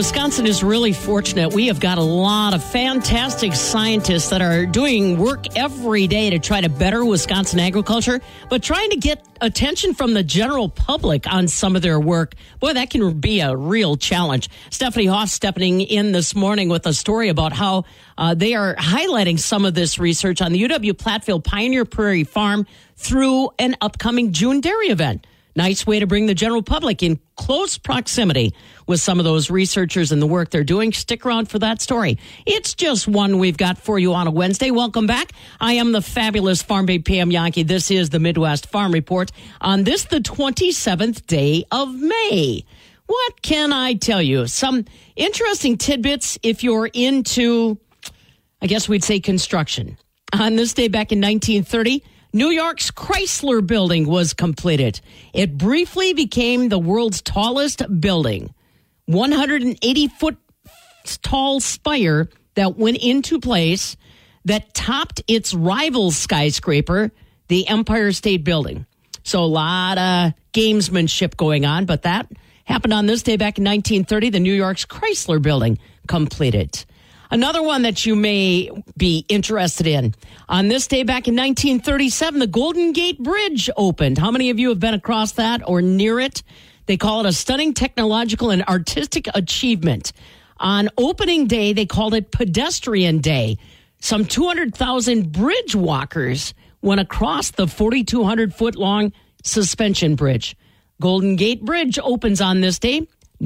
Wisconsin is really fortunate. We have got a lot of fantastic scientists that are doing work every day to try to better Wisconsin agriculture, but trying to get attention from the general public on some of their work. Boy, that can be a real challenge. Stephanie Hoff stepping in this morning with a story about how they are highlighting some of this research on the UW-Platteville Pioneer Prairie Farm through an upcoming June dairy event. Nice way to bring the general public in close proximity with some of those researchers and the work they're doing. Stick around for that story. It's just one we've got for you on a Wednesday. Welcome back. I am the fabulous Farm Babe Pam Yankee. This is the Midwest Farm Report on this, the 27th day of May. What can I tell you? Some interesting tidbits if you're into, I guess we'd say, construction. On this day back in 1930, New York's Chrysler Building was completed. It briefly became the world's tallest building. 180-foot tall spire that went into place that topped its rival skyscraper, the Empire State Building. So a lot of gamesmanship going on, but that happened on this day back in 1930, the New York's Chrysler Building completed. Another one that you may be interested in. On this day back in 1937, the Golden Gate Bridge opened. How many of you have been across that or near it? They call it a stunning technological and artistic achievement. On opening day, they called it Pedestrian Day. Some 200,000 bridge walkers went across the 4,200-foot-long suspension bridge. Golden Gate Bridge opens on this day,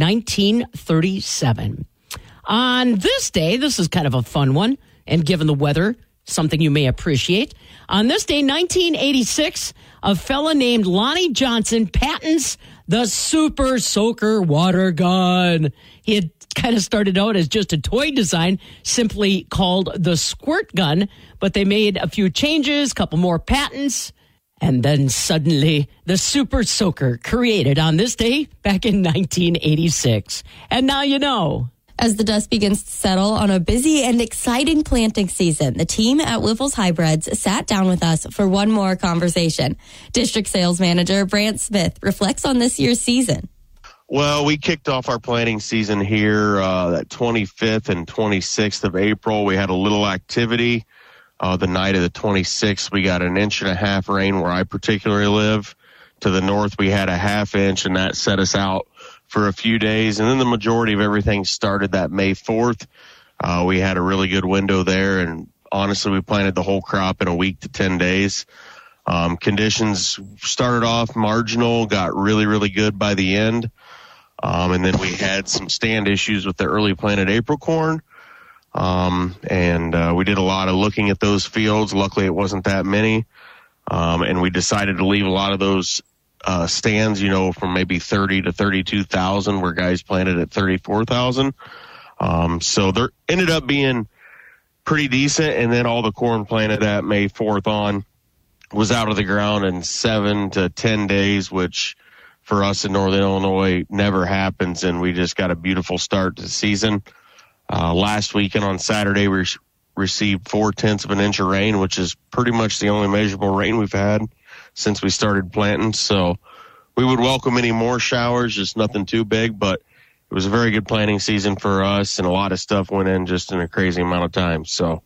1937. On this day, this is kind of a fun one, and given the weather, something you may appreciate. On this day, 1986, a fella named Lonnie Johnson patents the Super Soaker water gun. He had kind of started out as just a toy design, simply called the Squirt Gun, but they made a few changes, a couple more patents, and then suddenly the Super Soaker created on this day back in 1986. And now you know. As the dust begins to settle on a busy and exciting planting season, the team at Wyffels Hybrids sat down with us for one more conversation. District Sales Manager Brant Smith reflects on this year's season. Well, we kicked off our planting season here that 25th and 26th of April. We had a little activity. The night of the 26th, we got 1.5 inches rain where I particularly live. To the north, we had 1/2 inch, and that set us out for a few days. And then the majority of everything started that May 4th. We had a really good window there, and honestly, we planted the whole crop in a week to 10 days. Conditions started off marginal, got really, really good by the end. And then we had some stand issues with the early planted April corn. And we did a lot of looking at those fields. Luckily, it wasn't that many. And we decided to leave a lot of those stands, from maybe 30 to 32,000, where guys planted at 34,000. So there ended up being pretty decent. And then all the corn planted at May 4th on was out of the ground in 7 to 10 days, which for us in Northern Illinois never happens. And we just got a beautiful start to the season. Last weekend on Saturday, we received 0.4 of an inch of rain, which is pretty much the only measurable rain we've had since we started planting. So we would welcome any more showers, just nothing too big, but it was a very good planting season for us, and a lot of stuff went in just in a crazy amount of time. So,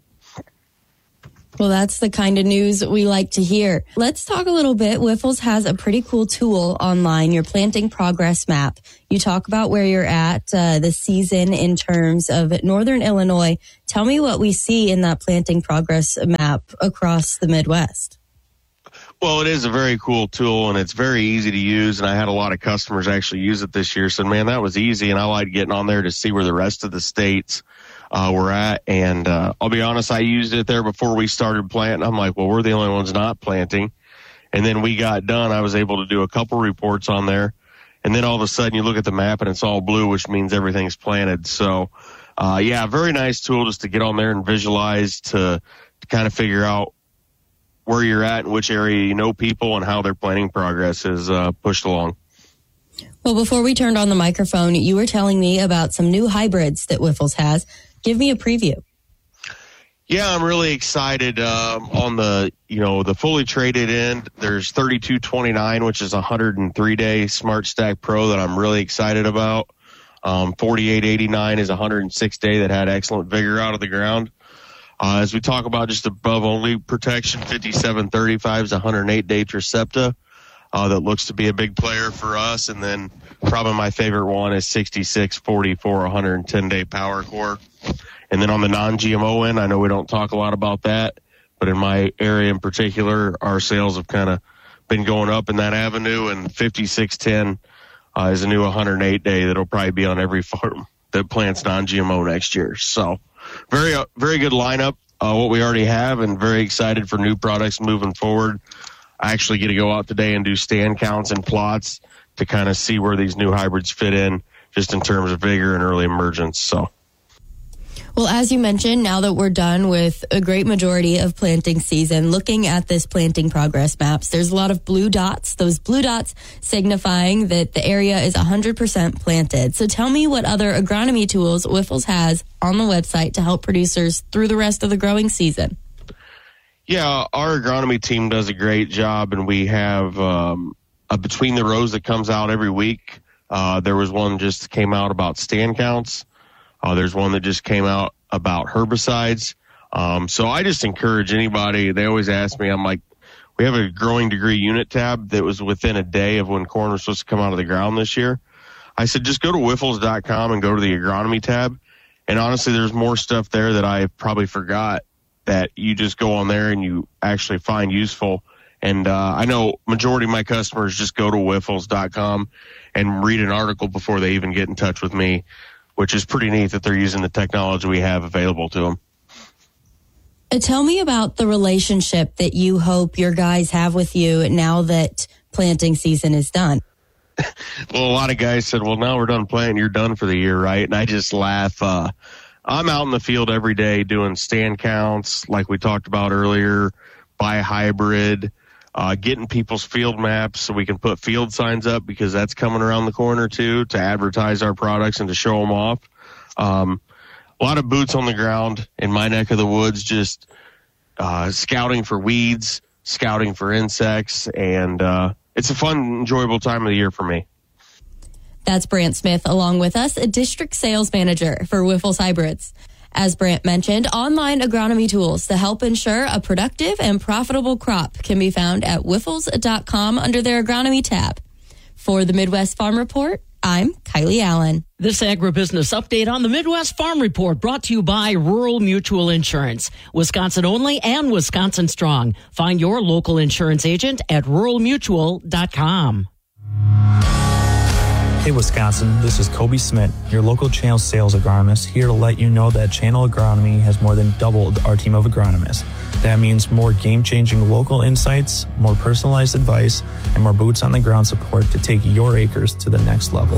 well, that's the kind of news we like to hear. Let's talk a little bit. Wyffels has a pretty cool tool online, your planting progress map. You talk about where you're at this season in terms of Northern Illinois. Tell me what we see in that planting progress map across the Midwest. Well, it is a very cool tool, and it's very easy to use, and I had a lot of customers actually use it this year. So, man, that was easy, and I like getting on there to see where the rest of the states were at. And I'll be honest, I used it there before we started planting. I'm like, well, we're the only ones not planting. And then we got done. I was able to do a couple reports on there. And then all of a sudden you look at the map and it's all blue, which means everything's planted. So, very nice tool just to get on there and visualize to kind of figure out where you're at and which area you know people and how their planting progress is pushed along. Well, before we turned on the microphone, you were telling me about some new hybrids that Wyffels has. Give me a preview. Yeah, I'm really excited on the fully traded end. There's 3229, which is a 103-day Smart Stack Pro that I'm really excited about. 4889 is a 106 day that had excellent vigor out of the ground. As we talk about just above only protection, 5735 is a 108 day Tricepta that looks to be a big player for us. And then probably my favorite one is 6644, 110 day Power Core. And then on the non-GMO end, I know we don't talk a lot about that, but in my area in particular, our sales have kind of been going up in that avenue, and 5610 is a new 108 day that'll probably be on every farm that plants non-GMO next year. So very good lineup, what we already have, and very excited for new products moving forward. I actually get to go out today and do stand counts and plots to kind of see where these new hybrids fit in, just in terms of vigor and early emergence. So. Well, as you mentioned, now that we're done with a great majority of planting season, looking at this planting progress maps, there's a lot of blue dots, those blue dots signifying that the area is 100% planted. So tell me what other agronomy tools Wyffels has on the website to help producers through the rest of the growing season. Yeah, our agronomy team does a great job, and we have a Between the Rows that comes out every week. There was one just came out about stand counts. There's one that just came out about herbicides. So I just encourage anybody. They always ask me, I'm like, we have a growing degree unit tab that was within a day of when corn was supposed to come out of the ground this year. I said, just go to Wyffels.com and go to the agronomy tab. And honestly, there's more stuff there that I probably forgot that you just go on there and you actually find useful. And I know majority of my customers just go to Wyffels.com and read an article before they even get in touch with me, which is pretty neat that they're using the technology we have available to them. Tell me about the relationship that you hope your guys have with you now that planting season is done. Well, a lot of guys said, well, now we're done planting, you're done for the year, right? And I just laugh. I'm out in the field every day doing stand counts, like we talked about earlier, buy a hybrid, getting people's field maps so we can put field signs up, because that's coming around the corner too, to advertise our products and to show them off. A lot of boots on the ground in my neck of the woods, just scouting for weeds, scouting for insects, and it's a fun, enjoyable time of the year for me. That's Brant Smith along with us, a district sales manager for Wyffels Hybrids. As Brant mentioned, online agronomy tools to help ensure a productive and profitable crop can be found at Wyffels.com under their agronomy tab. For the Midwest Farm Report, I'm Kylie Allen. This agribusiness update on the Midwest Farm Report brought to you by Rural Mutual Insurance. Wisconsin only and Wisconsin strong. Find your local insurance agent at ruralmutual.com. Hey Wisconsin, this is Kobe Smith, your local Channel sales agronomist, here to let you know that Channel Agronomy has more than doubled our team of agronomists. That means more game-changing local insights, more personalized advice, and more boots on the ground support to take your acres to the next level.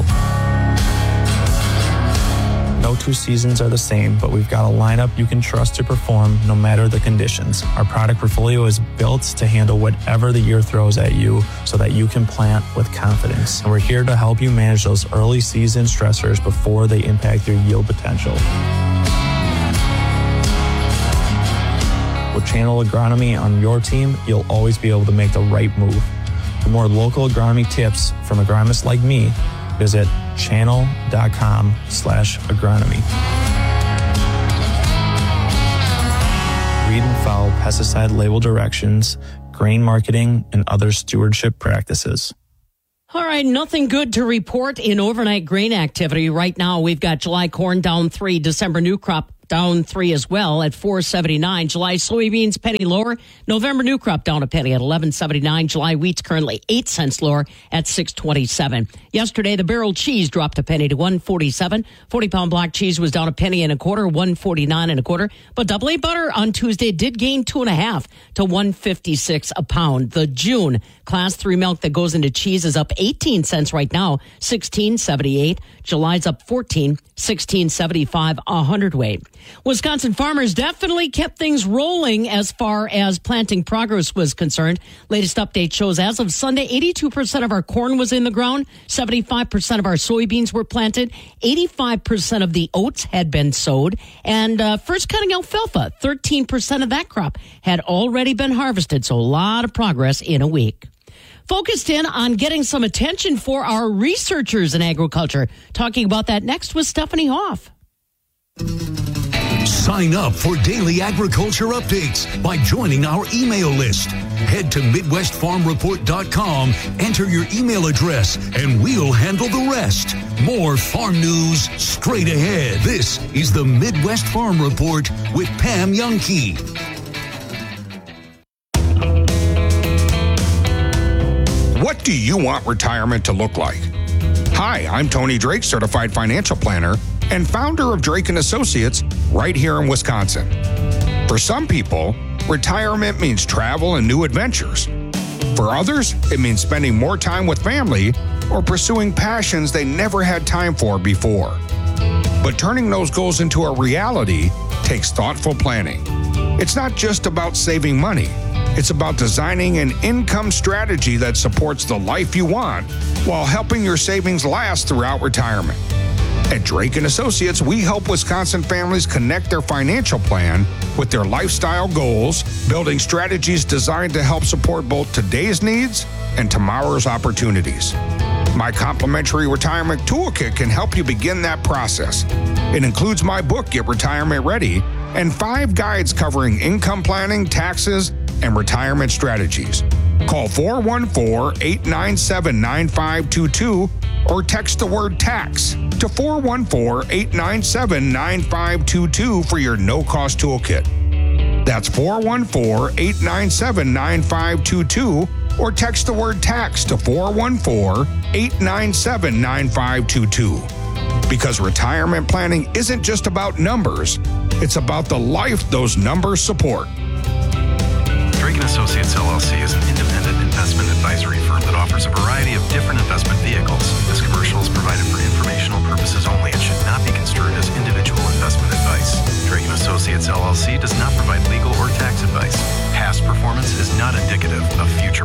No two seasons are the same, but we've got a lineup you can trust to perform no matter the conditions. Our product portfolio is built to handle whatever the year throws at you so that you can plant with confidence. And we're here to help you manage those early season stressors before they impact your yield potential. With Channel Agronomy on your team, you'll always be able to make the right move. For more local agronomy tips from agronomists like me, visit channel.com/agronomy. Read and follow pesticide label directions, grain marketing, and other stewardship practices. All right, nothing good to report in overnight grain activity. Right now, we've got July corn down 3, December new crop down 3 as well at 4.79. July soybeans penny lower. November new crop down a penny at 11.79. July wheat's currently 8 cents lower at 6.27. Yesterday, the barrel cheese dropped a penny to 1.47. 40-pound block cheese was down a penny and a quarter, 1.49 and a quarter. But double A butter on Tuesday did gain 2.5 to 1.56 a pound. The June class 3 milk that goes into cheese is up 18 cents right now, 16.78. July's up 14, 16.75 a hundredweight. Wisconsin farmers definitely kept things rolling as far as planting progress was concerned. Latest update shows as of Sunday, 82% of our corn was in the ground, 75% of our soybeans were planted, 85% of the oats had been sowed, and first cutting alfalfa, 13% of that crop had already been harvested, so a lot of progress in a week. focused in on getting some attention for our researchers in agriculture. Talking about that next with Stephanie Hoff. Sign up for daily agriculture updates by joining our email list. Head to MidwestFarmReport.com, enter your email address, and we'll handle the rest. More farm news straight ahead. This is the Midwest Farm Report with Pam Youngkey. What do you want retirement to look like? Hi, I'm Tony Drake, Certified Financial Planner and founder of Drake & Associates right here in Wisconsin. For some people, retirement means travel and new adventures. For others, it means spending more time with family or pursuing passions they never had time for before. But turning those goals into a reality takes thoughtful planning. It's not just about saving money. It's about designing an income strategy that supports the life you want while helping your savings last throughout retirement. At Drake & Associates, we help Wisconsin families connect their financial plan with their lifestyle goals, building strategies designed to help support both today's needs and tomorrow's opportunities. My complimentary retirement toolkit can help you begin that process. It includes my book, Get Retirement Ready, and 5 guides covering income planning, taxes, and retirement strategies. Call 414-897-9522 or text the word tax to 414-897-9522 for your no-cost toolkit. That's 414-897-9522 or text the word tax to 414-897-9522. Because retirement planning isn't just about numbers, it's about the life those numbers support. Drake & Associates LLC is an independent investment advisory firm that offers a variety of different investment vehicles. This commercial is provided for informational purposes only and should not be construed as individual investment advice. Drake & Associates LLC does not provide legal or tax advice.